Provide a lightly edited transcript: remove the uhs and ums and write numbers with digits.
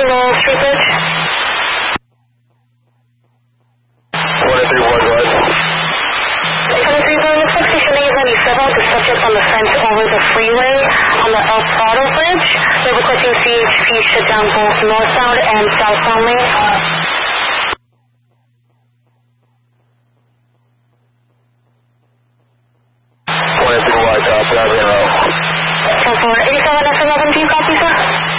Little Street Bridge. 131, go ahead. 730, looks like station 897 with the subject on the fence over the freeway on the El Prado Bridge. They're requesting CHP shut down both northbound and southbound lanes. For 87 F11, do you copy, sir?